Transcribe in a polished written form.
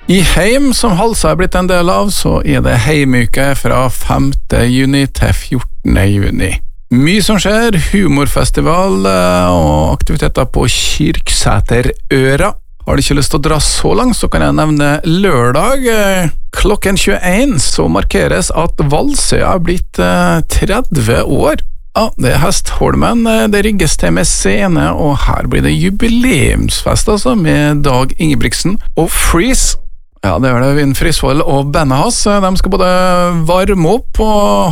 I Heim, som Halsa er blitt en del av, så er det heimuke fra 5. juni til 14. juni. Mye som skjer, humorfestival og aktiviteter på Kyrksæterøra. Har du ikke lyst til å dra så langt, så kan jeg nevne lørdag klokken 21, så markeres at Valsøya er blitt 30 år. Ja, det er Hestholmen, det rigges til med scene, og her blir det jubileumsfest altså, med Dag Ingebrigtsen og Freeze. Ja, det er det Vinn Frisvold og bandet hans. De skal både varme opp og